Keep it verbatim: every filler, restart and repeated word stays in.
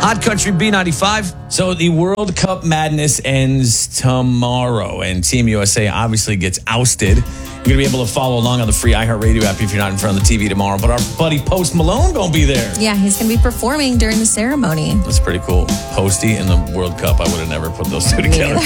Hot Country B ninety-five. So the World Cup madness ends tomorrow, and Team U S A obviously gets ousted. You're going to be able to follow along on the free iHeartRadio app if you're not in front of the T V tomorrow. But our buddy Post Malone going to be there. Yeah, he's going to be performing during the ceremony. That's pretty cool. Posty and the World Cup. I would have never put those two together.